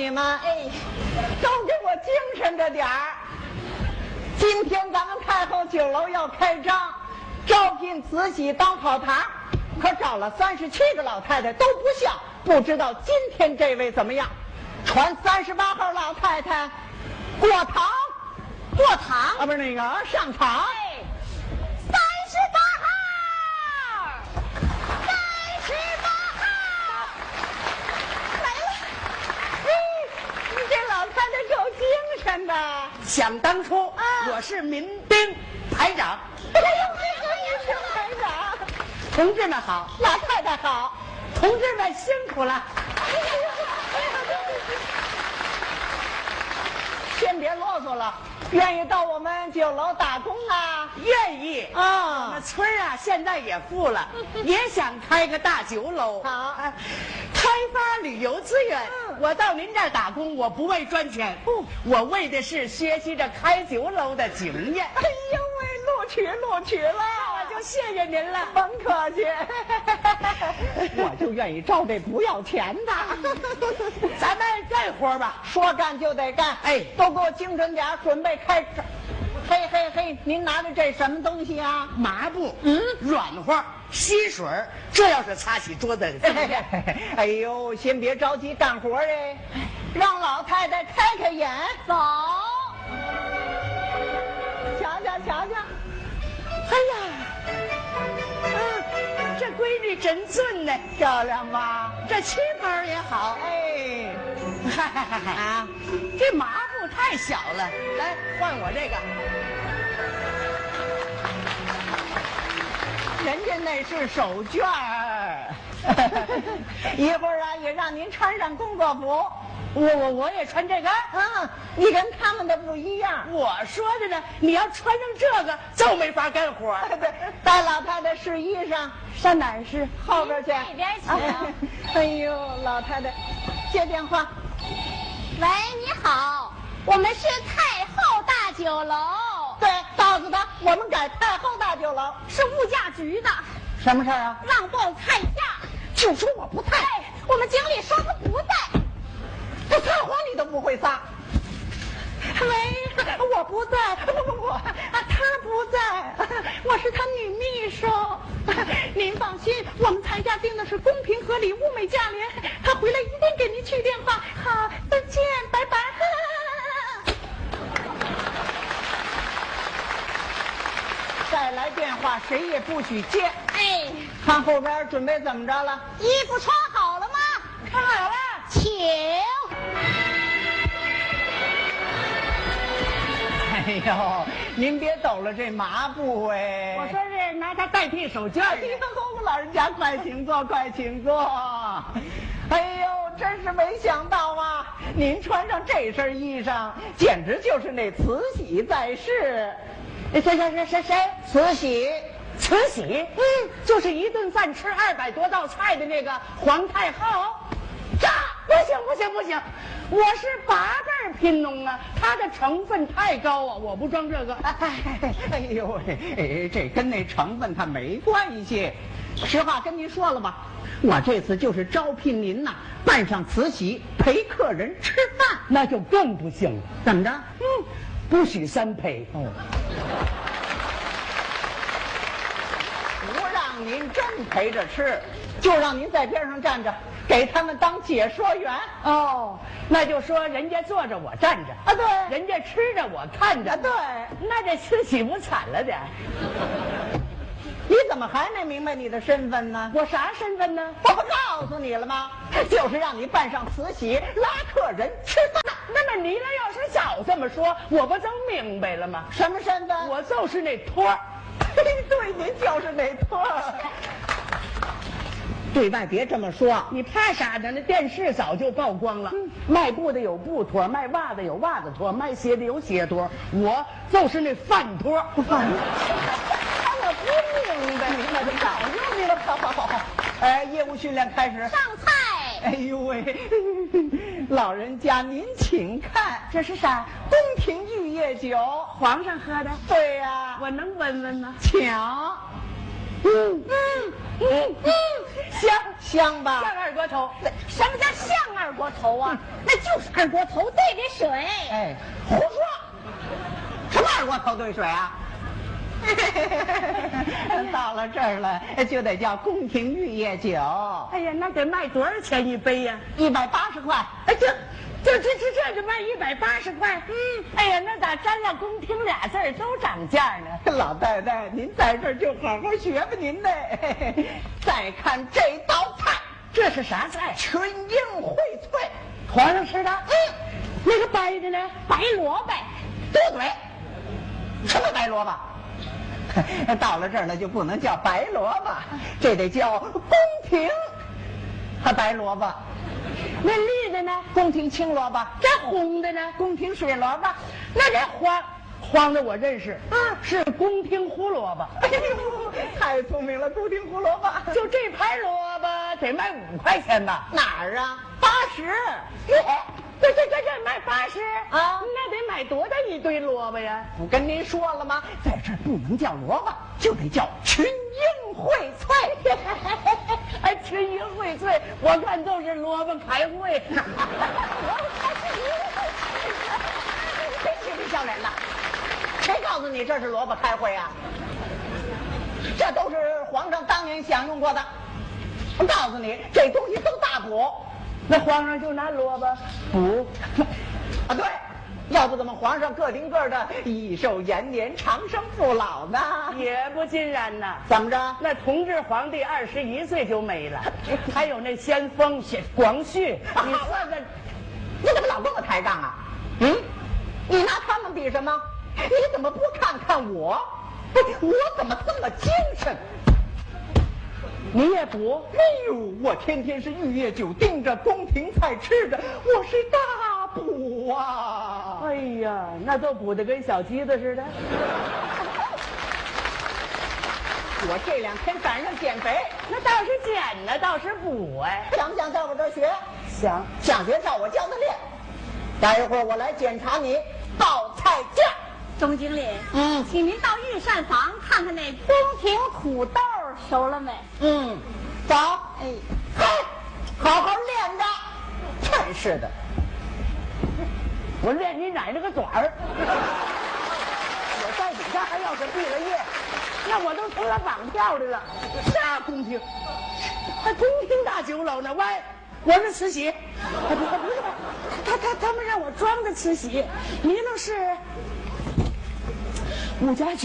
你们，都给我精神着点儿。今天咱们太后酒楼要开张，招聘慈禧当跑堂，可找了37个老太太都不像，不知道今天这位怎么样？传38号老太太过堂啊，不是那个上场。 38号来了。 你这老太太够精神的。 想当初，我是民兵排长。 哎呦，民兵排长， 同志们好， 老太太好， 同志们辛苦了。 先别啰嗦了，愿意到我们酒楼打工啊？ 愿意啊我们村啊，现在也富了，也想开个大酒楼。 好开发旅游资源。我到您这儿打工，我不为赚钱，我为的是学习着开酒楼的经验。 哎呦喂，录取了， 我就谢谢您了。 甭客气，我就愿意招这不要钱的。 咱们干活吧， 说干就得干， 哎都给我精神点，准备开始。嘿，您拿的这什么东西啊？ 麻布，软和，吸水，这要是擦起桌子， 哎呦，先别着急干活哎，让老太太开眼。 走， 瞧瞧， 哎呀，这闺女真俊呢， 漂亮吧？ 这旗袍也好。 哎， 啊，这麻布太小了，来换我这个。 人家那是手绢儿，一会儿啊也让您穿上工作服。 我也穿这个。 你跟他们的不一样。 我说的呢，你要穿上这个就没法干活。 对，带老太太试衣裳，上哪儿试？后边去。 那边请。 哎呦，老太太，接电话。 喂，你好，我们是太后大酒楼， 对，告诉他我们改太后大酒楼。 是物价局的， 什么事儿啊？ 让报菜价。 就说我不在， 我们经理说他不在。 这撒谎你都不会撒。喂，我不在，不，他不在，我是他女秘书。您放心，我们菜价定的是公平合理、物美价廉，他回来一定给您去电话。好，再见，拜拜。再来电话，谁也不许接。 哎， 看后边准备怎么着了？ 衣服穿好了吗？ 看好了， 请。 哎呦，您别抖了这麻布哎！ 我说是拿它代替手绢。 哎呦，老人家快请坐，快请坐。哎呦，真是没想到啊！您穿上这身衣裳，简直就是那慈禧在世。谁？慈禧。 慈禧，就是一顿饭吃200多道菜的那个皇太后。不行，我是8辈贫农啊，它的成分太高啊，我不装这个。 哎呦喂，这跟那成分它没关系。实话跟您说了吧，我这次就是招聘您呐，扮上慈禧陪客人吃饭， 那就更不行了。 怎么着？ 不许3陪。 不让您真陪着吃，就让您在边上站着，给他们当解说员。 那就说人家坐着我站着啊，对， 人家吃着我看着。 对， 那这慈禧不惨了点？ 你怎么还没明白你的身份呢？ 我啥身份呢？ 我不告诉你了吗？就是让你扮上慈禧拉客人吃饭。 那么你要是早这么说，我不就明白了吗？ 什么身份？ 我就是那托儿。 对，您就是那托儿。对外别这么说， 你怕啥呢？那电视早就曝光了。卖布的有布托，卖袜子有袜子托，卖鞋的有鞋托，我就是那饭托。 我不明白，那就告诉你了。好。业务训练开始。 上菜。 哎呦喂，老人家您请看， 这是啥？ 宫廷玉液酒， 皇上喝的。 对呀， 我能闻闻吗？ 请。 香吧？ 像二锅头。 什么叫像二锅头啊？那就是二锅头兑的水。 哎，胡说！什么二锅头兑水啊？到了这儿了，就得叫宫廷玉液酒。 哎呀，那得卖多少钱一杯呀 ？180块。 哎，这就卖180块。哎呀，那咋沾了宫廷俩字儿都涨价呢？ 老太太，您在这儿就好好学吧您的。再看这道菜， 这是啥菜？ 群英荟萃， 皇上吃的。那个白的呢？ 白萝卜。 多嘴。什么白萝卜？到了这儿了就不能叫白萝卜，这得叫宫廷白萝卜。 那绿的呢？ 宫廷青萝卜。 这红的呢？ 宫廷水萝卜。 那这黄的我认识，是宫廷胡萝卜。 哎呦，太聪明了，宫廷胡萝卜。 就这盘萝卜得卖5块钱吧？ 哪儿啊？80。 这卖80 啊？ 那得买多大一堆萝卜呀？ 不跟您说了吗？在这儿不能叫萝卜，就得叫群英荟萃。 还群英荟萃，我看都是萝卜开会。 谁气你笑脸的？谁告诉你这是萝卜开会啊？这都是皇上当年享用过的。我告诉你，这东西都大补。 那皇上就拿萝卜补啊？对，要不怎么皇上个顶个的益寿延年、长生不老呢？ 也不尽然呐。 怎么着？ 那同治皇帝21岁就没了，还有那先锋广旭，你算算， 你怎么老跟我抬杠啊？你拿他们比什么？你怎么不看看我？我怎么这么精神？ 你也补？ 哎呦，我天天是玉液酒盯着，宫廷菜吃着，我是大补啊！ 哎呀，那都补得跟小鸡子似的。 我这2天赶上减肥， 那倒是减呢，倒是补哎。 想不想在我这儿学？ 想。 想学照我教的练。待一会儿我来检查你报菜价。 总经理，请您到御膳房看看那宫廷土豆熟了没？ 走。好好练着。真是的， 我练你奶奶个短儿！我在底下还要是毕了业，那我都成了绑票的了。啥宫廷？还宫廷大酒楼呢？喂，我是慈禧。不是，他们让我装着慈禧，你那是武家